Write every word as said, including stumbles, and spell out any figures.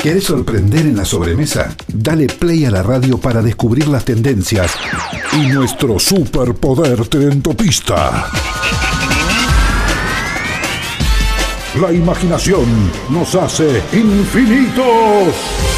¿Querés sorprender en la sobremesa? Dale play a la radio para descubrir las tendencias y nuestro superpoder trendopista. La imaginación nos hace infinitos.